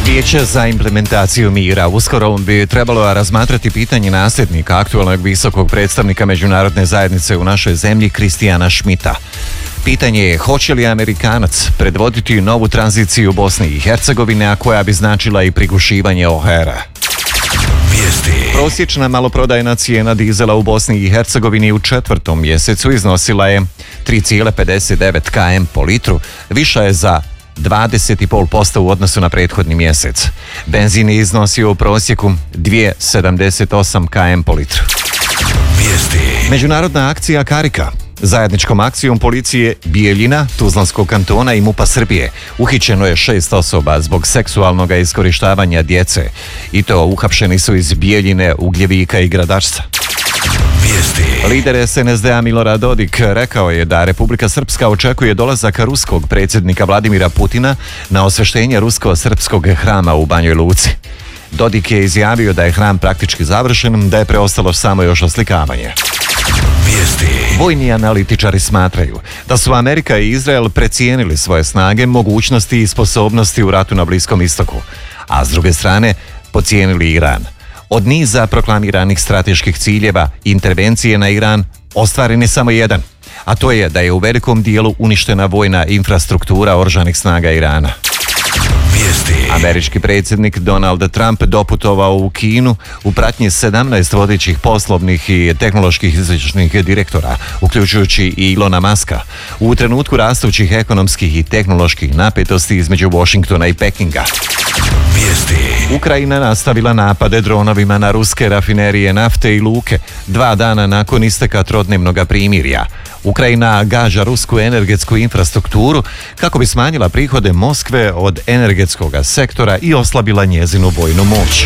Vijeće za implementaciju mira uskoro bi trebalo razmatrati pitanje nasljednika aktualnog visokog predstavnika međunarodne zajednice u našoj zemlji Kristijana Schmidta. Pitanje je hoće li Amerikanac predvoditi novu tranziciju Bosne i Hercegovine, a koja bi značila i prigušivanje OHR-a. Prosječna maloprodajna cijena dizela u Bosni i Hercegovini u 4. mjesecu iznosila je 3,59 km po litru, viša je za 20,5% u odnosu na prethodni mjesec. Benzin je iznosio u prosjeku 2,78 km po litru. Međunarodna akcija Karika. Zajedničkom akcijom policije Bijeljina, Tuzlanskog kantona i MUP-a Srbije uhićeno je 6 osoba zbog seksualnog iskorištavanja djece. I to uhapšeni su iz Bijeljine, Ugljevika i Gradačca. Lider SNSD-a Milorad Dodik rekao je da Republika Srpska očekuje dolazak ruskog predsjednika Vladimira Putina na osveštenje rusko-srpskog hrama u Banjoj Luci. Dodik je izjavio da je hram praktički završen, da je preostalo samo još oslikavanje. Vojni analitičari smatraju da su Amerika i Izrael precijenili svoje snage, mogućnosti i sposobnosti u ratu na Bliskom istoku, a s druge strane podcijenili Iran. Od niza proklamiranih strateških ciljeva intervencije na Iran ostvaren je samo jedan, a to je da je u velikom dijelu uništena vojna infrastruktura oružanih snaga Irana. Američki predsjednik Donald Trump doputovao u Kinu u pratnji 17 vodećih poslovnih i tehnoloških izvršnih direktora, uključujući i Ilona Muska, u trenutku rastućih ekonomskih i tehnoloških napetosti između Washingtona i Pekinga. Ukrajina nastavila napade dronovima na ruske rafinerije nafte i luke 2 dana nakon isteka trodnevnog primirja. Ukrajina gađa rusku energetsku infrastrukturu kako bi smanjila prihode Moskve od energetskog sektora i oslabila njezinu vojnu moć.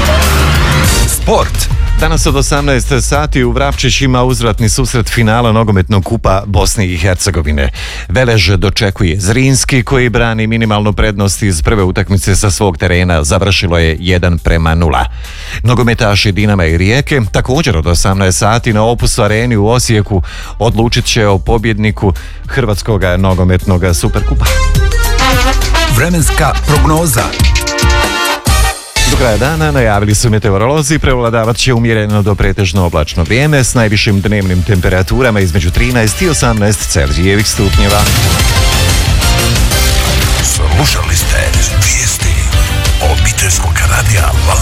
Sport. Danas od 18 sati u Vrapčićima uzvratni susret finala nogometnog kupa Bosne i Hercegovine. Velež dočekuje Zrinski koji brani minimalnu prednost iz prve utakmice sa svog terena. Završilo je 1:0. Nogometaši Dinama i Rijeke također od 18 sati na Opus Areni u Osijeku odlučit će o pobjedniku Hrvatskog nogometnog superkupa. Vremenska prognoza. Do kraja dana najavili su meteorolozi, prevladavat će umjereno do pretežno oblačno vrijeme s najvišim dnevnim temperaturama između 13 i 18 Celzijevih stupnjeva. Slušali ste vijesti obiteljskog radija